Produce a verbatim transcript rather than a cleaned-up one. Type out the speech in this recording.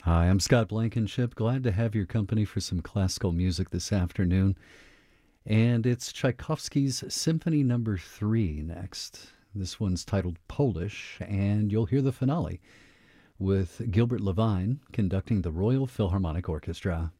Hi, I'm Scott Blankenship. Glad to have your company for some classical music this afternoon. And it's Tchaikovsky's Symphony Number Three next. This one's titled Polish, and you'll hear the finale with Gilbert Levine conducting the Royal Philharmonic Orchestra.